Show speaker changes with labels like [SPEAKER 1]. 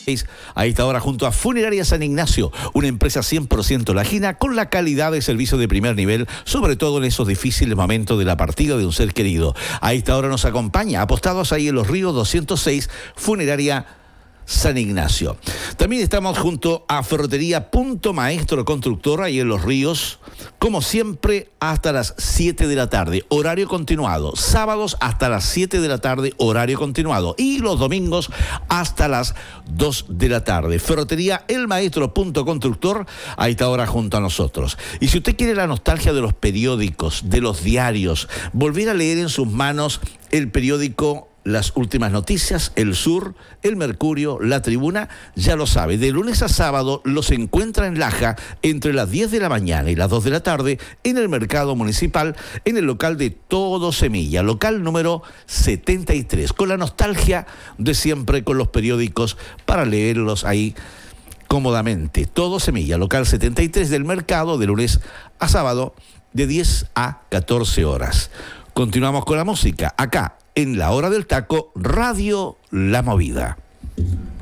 [SPEAKER 1] 206, a esta hora junto a Funeraria San Ignacio, una empresa 100% lajina con la calidad de servicio de primer nivel, sobre todo en esos difíciles momentos de la partida de un ser querido. A esta hora nos acompaña, apostados ahí en Los Ríos 206, Funeraria San Ignacio. También estamos junto a Ferretería Punto Maestro Constructor, ahí en Los Ríos, como siempre, hasta las 7 de la tarde, horario continuado. Sábados hasta las 7 de la tarde, horario continuado. Y los domingos hasta las 2 de la tarde. Ferretería El Maestro Punto Constructor, a esta hora junto a nosotros. Y si usted quiere la nostalgia de los periódicos, de los diarios, volver a leer en sus manos el periódico Las Últimas Noticias, El Sur, El Mercurio, La Tribuna, ya lo sabe, de lunes a sábado los encuentra en Laja entre las 10 de la mañana y las 2 de la tarde en el Mercado Municipal, en el local de Todo Semilla, local número 73, con la nostalgia de siempre con los periódicos para leerlos ahí cómodamente. Todo Semilla, local 73 del Mercado, de lunes a sábado, de 10 a 14 horas. Continuamos con la música, acá en La Hora del Taco, Radio La Movida.